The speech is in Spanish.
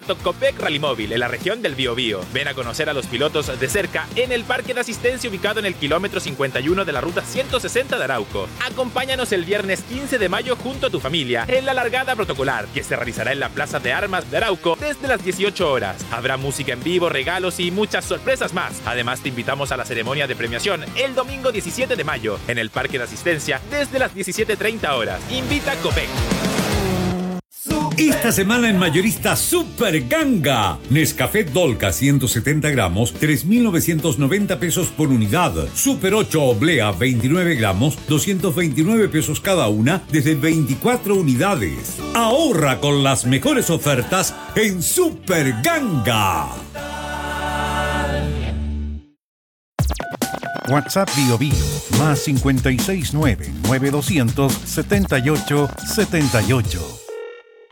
Proyecto Copec Rallymóvil en la región del Biobío. Ven a conocer a los pilotos de cerca en el Parque de Asistencia ubicado en el kilómetro 51 de la ruta 160 de Arauco. Acompáñanos el viernes 15 de mayo junto a tu familia en la largada protocolar que se realizará en la Plaza de Armas de Arauco desde las 18 horas. Habrá música en vivo, regalos y muchas sorpresas más. Además te invitamos a la ceremonia de premiación el domingo 17 de mayo en el Parque de Asistencia desde las 17:30 horas. Invita a Copec. Esta semana en Mayorista Super Ganga. Nescafé Dolca 170 gramos, 3.990 pesos por unidad. Super 8 Oblea 29 gramos, 229 pesos cada una, desde 24 unidades. Ahorra con las mejores ofertas en Super Ganga. WhatsApp Bio más 569-9200-7878.